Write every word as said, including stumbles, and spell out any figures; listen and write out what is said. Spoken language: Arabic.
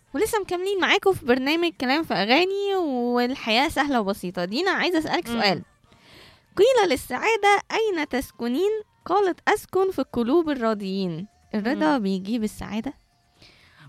ولسه مكملين معاكم في برنامج كلام في أغاني، والحياة سهلة وبسيطة. دينا عايزة أسألك سؤال. مم. قيل للسعادة أين تسكنين؟ قالت أسكن في قلوب الراضيين. الرضا مم. بيجيب السعادة؟